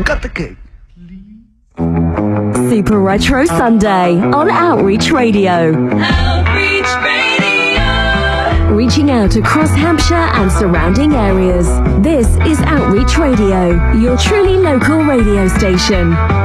got the cake. Super Retro Sunday on Outreach Radio. Outreach Radio. Reaching out across Hampshire and surrounding areas. This is Outreach Radio, your truly local radio station.